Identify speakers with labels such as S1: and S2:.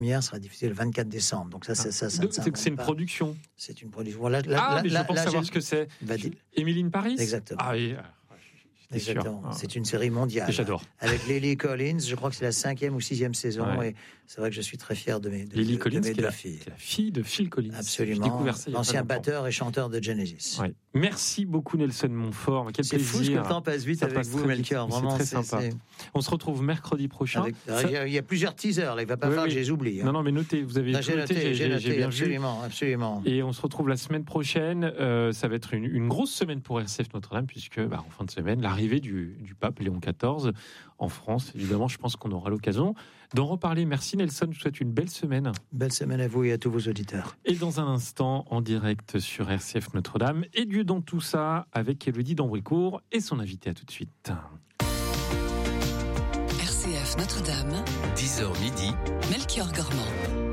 S1: première sera diffusée le 24 décembre. Donc
S2: c'est une production.
S1: C'est une production. Voilà,
S2: mais je pense savoir ce que c'est. Émilie in Paris.
S1: Exactement.
S2: Ah oui.
S1: Exactement. C'est une série mondiale.
S2: J'adore.
S1: Avec Lily Collins, je crois que c'est la 5e ou 6e saison, et c'est vrai que je suis très fier de mes deux filles.
S2: Lily Collins, qui est la fille de Phil Collins.
S1: Absolument.
S2: J'ai découvert ça
S1: l'ancien batteur et chanteur de Genesis.
S2: Ouais. Merci beaucoup Nelson Montfort. Quel
S1: c'est
S2: plaisir.
S1: C'est fou que le temps passe vite avec vous, Melchior. Vraiment,
S2: c'est très sympa. On se retrouve mercredi prochain.
S1: Il y a plusieurs teasers. Là, il ne va pas falloir que je les oublie.
S2: Non, mais notez. Vous avez
S1: j'ai noté,
S2: absolument,
S1: absolument.
S2: Et on se retrouve la semaine prochaine. Ça va être une grosse semaine pour RCF Notre-Dame, puisque en fin de semaine, l'arrivée du pape Léon XIV en France. Évidemment, je pense qu'on aura l'occasion d'en reparler. Merci Nelson, je vous souhaite une belle semaine.
S1: Belle semaine à vous et à tous vos auditeurs.
S2: Et dans un instant, en direct sur RCF Notre-Dame, et Dieu dans tout ça, avec Élodie d'Ambricourt et son invité. À tout de suite.
S3: RCF Notre-Dame,
S4: 10h midi,
S3: Melchior Gormand.